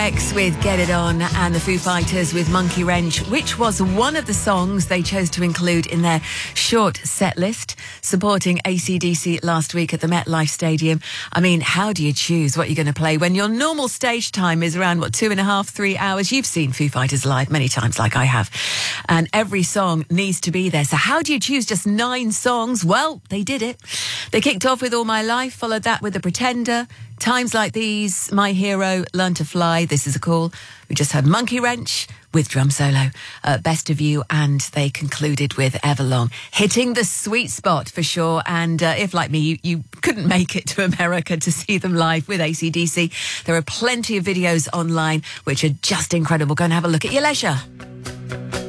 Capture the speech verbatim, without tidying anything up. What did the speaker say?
T-Rex with Get It On and the Foo Fighters with Monkey Wrench, which was one of the songs they chose to include in their short set list, supporting A C D C last week at the MetLife Stadium. I mean, how do you choose what you're going to play when your normal stage time is around, what, two and a half, three hours? You've seen Foo Fighters live many times, like I have. And every song needs to be there. So how do you choose just nine songs? Well, they did it. They kicked off with All My Life, followed that with The Pretender, Times Like These, My Hero, Learn to Fly, This Is a Call. We just had Monkey Wrench with drum solo, uh, Best of You, and they concluded with Everlong, hitting the sweet spot for sure. And uh, if, like me, you, you couldn't make it to America to see them live with A C D C, there are plenty of videos online which are just incredible. Go and have a look at your leisure.